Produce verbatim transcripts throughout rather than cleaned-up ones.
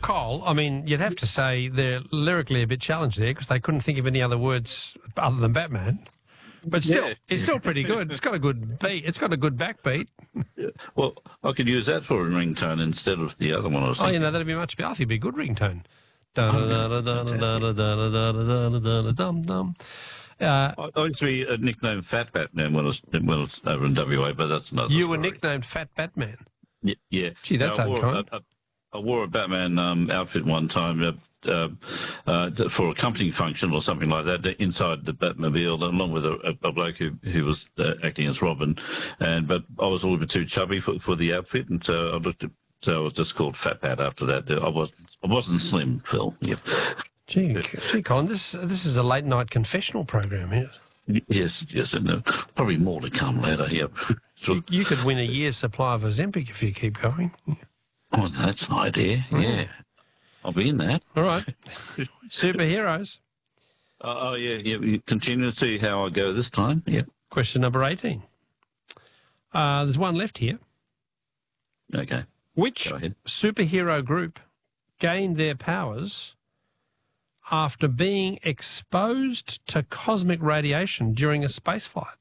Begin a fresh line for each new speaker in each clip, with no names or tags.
Cole, I mean, you'd have to say they're lyrically a bit challenged there because they couldn't think of any other words other than Batman. But still,
Yeah.
it's still pretty good. It's got a good beat. It's got a good backbeat.
Yeah. Well, I could use that for a ringtone instead of the other one I was
Oh,
thinking.
you know, that'd be much better. I think it'd be a good ringtone. Dum-dum. Uh,
I I used to be uh, nicknamed Fat Batman when I was, when I was over in W A, but that's another
You
story.
were nicknamed Fat Batman.
Y- Yeah.
Gee, that's
I wore,
unkind.
a, a, I wore a Batman um, outfit one time uh, uh, uh, for a company function or something like that inside the Batmobile, along with a, a bloke who, who was uh, acting as Robin. And but I was a little bit too chubby for, for the outfit, and so I looked at. So I was just called Fat Bat after that. I wasn't. I wasn't slim, Phil. Yep.
Gee, gee, Colin, this this is a late night confessional program here.
Yes, yes, and uh, probably more to come later. Yep. So,
You, you could win a year's supply of Ozempic if you keep going.
oh, that's an idea. Yeah, I'll be in that.
All right. Superheroes.
Uh, oh yeah, yeah. You continue to see how I go this time. Yep.
Question number eighteen. Uh, there's one left here.
Okay.
Which
Go ahead.
superhero group gained their powers after being exposed to cosmic radiation during a spaceflight?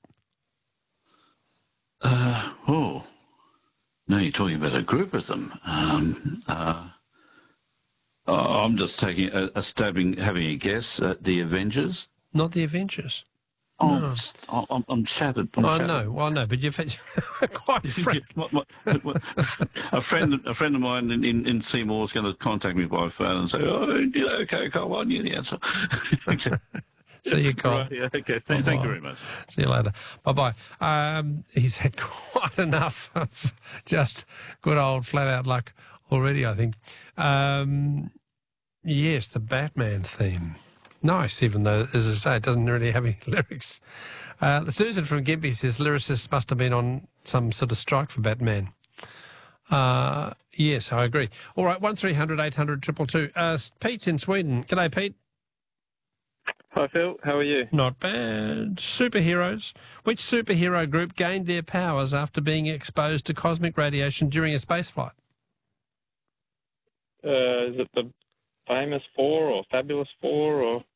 Uh, oh, no, you're talking about a group of them. Um, uh, oh, I'm just taking a, a stabbing, having a guess at the Avengers.
Not the Avengers.
Oh,
No.
I'm, I'm, I'm shattered. I'm
I
shattered.
know, well, no, but you've had quite frank.
My- my- my- a friend, a friend of mine in, in, in Seymour is going to contact me by phone and say, "Oh, you know, okay, Cole, I knew the answer." Okay.
See you, Cole.
Right, yeah, okay. Thank, thank you very much.
See you later. Bye-bye. Um, he's had quite enough of just good old flat-out luck already, I think. Um, yes, the Batman theme. Nice, even though, as I say, it doesn't really have any lyrics. Uh, Susan from Gympie says lyricists must have been on some sort of strike for Batman. Uh, yes, I agree. All right, one three hundred eight hundred two two two. Uh, Pete's in Sweden. G'day, Pete.
Hi, Phil. How are you?
Not bad. Superheroes. Which superhero group gained their powers after being exposed to cosmic radiation during a spaceflight?
Uh, is it the Famous Four or Fabulous Four or